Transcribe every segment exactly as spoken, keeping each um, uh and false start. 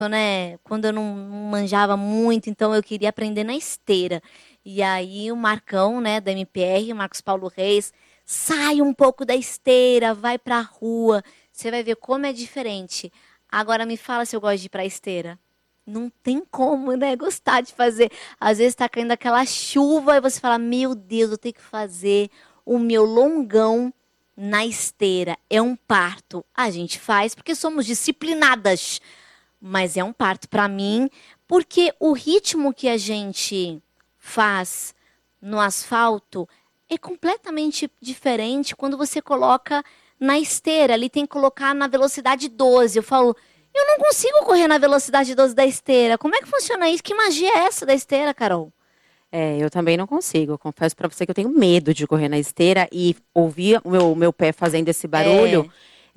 né? Quando eu não não manjava muito, então eu queria aprender na esteira. E aí o Marcão, né, da M P R, o Marcos Paulo Reis, sai um pouco da esteira, vai pra rua. Você vai ver como é diferente. Agora me fala se eu gosto de ir pra esteira. Não tem como, né? Gostar de fazer. Às vezes tá caindo aquela chuva e você fala: Meu Deus, eu tenho que fazer o meu longão na esteira. É um parto. A gente faz porque somos disciplinadas. Mas é um parto para mim, porque o ritmo que a gente faz no asfalto é completamente diferente quando você coloca na esteira. Ali tem que colocar na velocidade doze. Eu falo, eu não consigo correr na velocidade doze da esteira. Como é que funciona isso? Que magia é essa da esteira, Carol? É, eu também não consigo. Eu confesso pra você que eu tenho medo de correr na esteira e ouvir o meu, meu pé fazendo esse barulho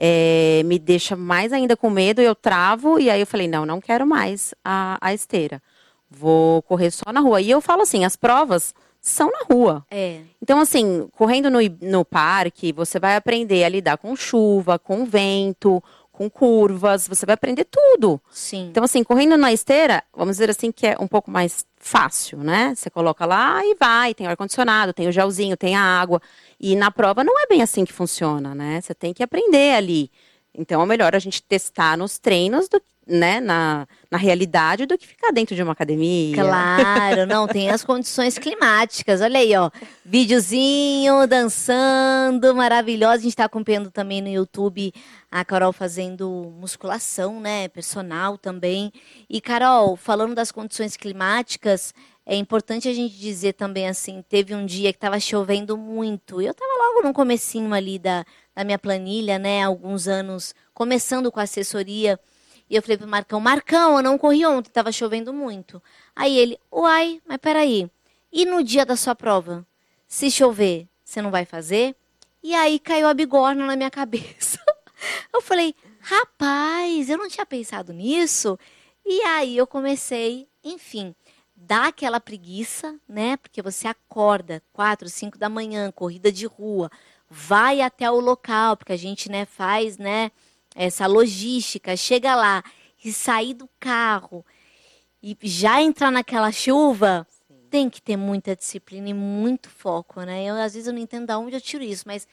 é, me deixa mais ainda com medo. Eu travo e aí eu falei, não, não quero mais a, a esteira. Vou correr só na rua. E eu falo assim, as provas são na rua. É. Então, assim, correndo no, no parque, você vai aprender a lidar com chuva, com vento, com curvas, você vai aprender tudo. Sim. Então, assim, correndo na esteira, vamos dizer assim, que é um pouco mais fácil, né? Você coloca lá e vai, tem ar-condicionado, tem o gelzinho, tem a água. E na prova não é bem assim que funciona, né? Você tem que aprender ali. Então, é melhor a gente testar nos treinos, do, né, na, na realidade, do que ficar dentro de uma academia. Claro, não, tem as condições climáticas. Olha aí, ó. Videozinho, dançando, maravilhosa. A gente tá acompanhando também no YouTube a Carol fazendo musculação, né? Personal também. E, Carol, falando das condições climáticas, é importante a gente dizer também assim, teve um dia que tava chovendo muito. Eu tava logo no comecinho ali da, da minha planilha, né? Alguns anos, começando com a assessoria. E eu falei pro Marcão, Marcão, eu não corri ontem, tava chovendo muito. Aí ele, uai, mas peraí, e no dia da sua prova? Se chover, você não vai fazer? E aí caiu a bigorna na minha cabeça. Eu falei, rapaz, eu não tinha pensado nisso. E aí eu comecei, enfim, dá aquela preguiça, né? Porque você acorda quatro, cinco da manhã, corrida de rua, vai até o local, porque a gente, né, faz, né, essa logística, chega lá e sair do carro e já entrar naquela chuva, sim, tem que ter muita disciplina e muito foco, né? Eu, às vezes eu não entendo de onde eu tiro isso, mas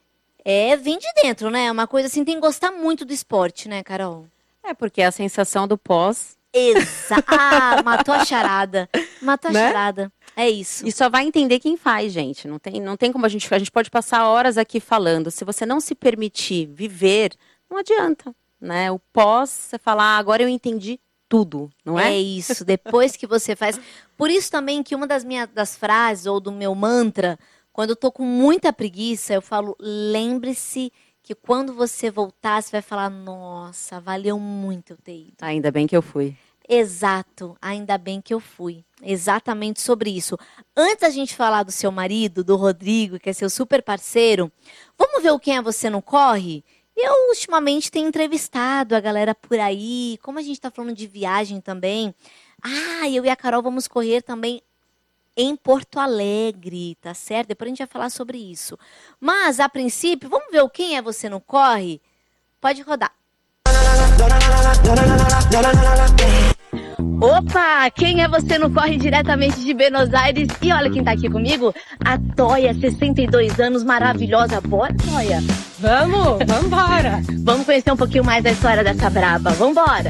é, vem de dentro, né? Uma coisa assim, tem que gostar muito do esporte, né, Carol? É, porque a sensação do pós... Exato. Ah, matou a charada. Matou a né? charada. É isso. E só vai entender quem faz, gente. Não tem, não tem como a gente... A gente pode passar horas aqui falando. Se você não se permitir viver, não adianta, né? O pós, você falar, ah, agora eu entendi tudo, não é? É isso. Depois que você faz... Por isso também que uma das minhas das frases, ou do meu mantra, quando eu tô com muita preguiça, eu falo, lembre-se que quando você voltar, você vai falar, nossa, valeu muito eu ter ido. Ainda bem que eu fui. Exato, ainda bem que eu fui. Exatamente sobre isso. Antes da gente falar do seu marido, do Rodrigo, que é seu super parceiro, vamos ver o Quem é Você no Corre? Eu, ultimamente, tenho entrevistado a galera por aí, como a gente está falando de viagem também. Ah, eu e a Carol vamos correr também em Porto Alegre, tá certo? Depois a gente vai falar sobre isso. Mas, a princípio, vamos ver o Quem é Você no Corre? Pode rodar. Opa, quem é você no Corre diretamente de Buenos Aires? E olha quem tá aqui comigo, a Toia, sessenta e dois anos, maravilhosa. Bora, Toia? Vamos, vamos embora. Vamos conhecer um pouquinho mais da história dessa braba. Vambora!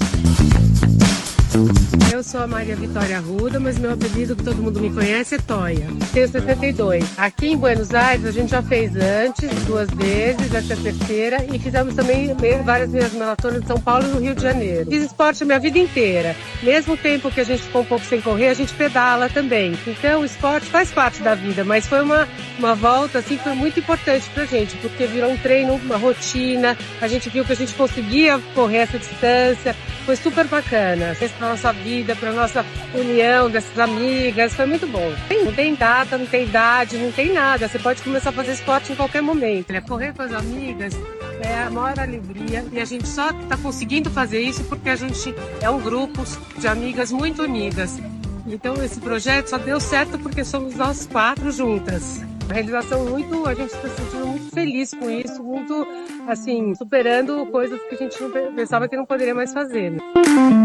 Eu sou a Maria Vitória Arruda, mas meu apelido que todo mundo me conhece é Toia. Tenho sessenta e dois. Aqui em Buenos Aires a gente já fez antes, duas vezes, essa é a terceira, e fizemos também várias meias maratonas em São Paulo e no Rio de Janeiro. Fiz esporte a minha vida inteira. Mesmo tempo que a gente ficou um pouco sem correr, a gente pedala também. Então o esporte faz parte da vida, mas foi uma, uma volta assim, que foi muito importante pra gente, porque virou um treino, uma rotina, a gente viu que a gente conseguia correr essa distância, foi super bacana. Para nossa vida, para nossa união dessas amigas, foi muito bom. Não tem data, não tem idade, não tem nada. Você pode começar a fazer esporte em qualquer momento. Correr com as amigas é a maior alegria e a gente só está conseguindo fazer isso porque a gente é um grupo de amigas muito unidas. Então esse projeto só deu certo porque somos nós quatro juntas. Uma realização muito, a gente está se sentindo muito feliz com isso, muito, assim, superando coisas que a gente não pensava que não poderia mais fazer, né?